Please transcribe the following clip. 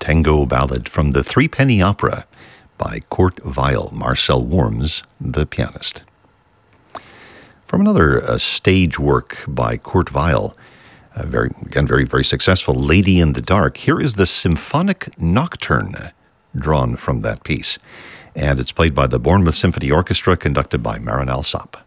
tango ballad from the Threepenny Opera by Kurt Weill, Marcel Worms, the pianist. From another stage work by Kurt Weill, very, very successful, Lady in the Dark, here is the Symphonic Nocturne drawn from that piece. And it's played by the Bournemouth Symphony Orchestra, conducted by Marin Alsop.